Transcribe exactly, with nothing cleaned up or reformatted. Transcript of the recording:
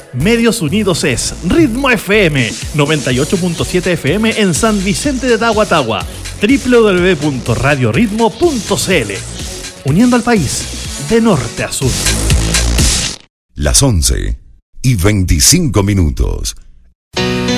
Medios Unidos es Ritmo F M, noventa y ocho punto siete F M en San Vicente de Tahuatahua, doble u doble u doble u punto radio ritmo punto c l. Uniendo al país de norte a sur. Las once y veinticinco minutos.